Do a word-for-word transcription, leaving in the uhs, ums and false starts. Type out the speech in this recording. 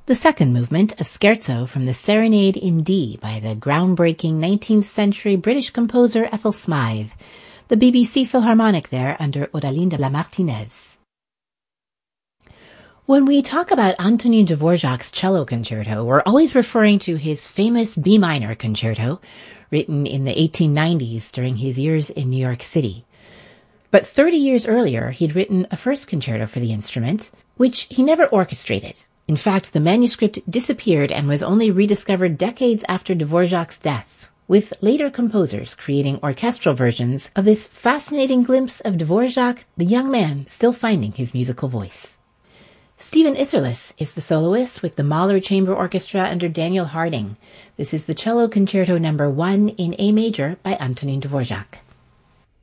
The second movement, a scherzo from the Serenade in D by the groundbreaking nineteenth century British composer Ethel Smythe, the B B C Philharmonic there under Odalinda Lamartinez. When we talk about Antonin Dvorak's cello concerto, we're always referring to his famous B minor concerto, written in the eighteen nineties during his years in New York City. But thirty years earlier, he'd written a first concerto for the instrument, which he never orchestrated. In fact, the manuscript disappeared and was only rediscovered decades after Dvorak's death, with later composers creating orchestral versions of this fascinating glimpse of Dvorak, the young man still finding his musical voice. Stephen Isserlis is the soloist with the Mahler Chamber Orchestra under Daniel Harding. This is the Cello Concerto number one in A major by Antonin Dvorak.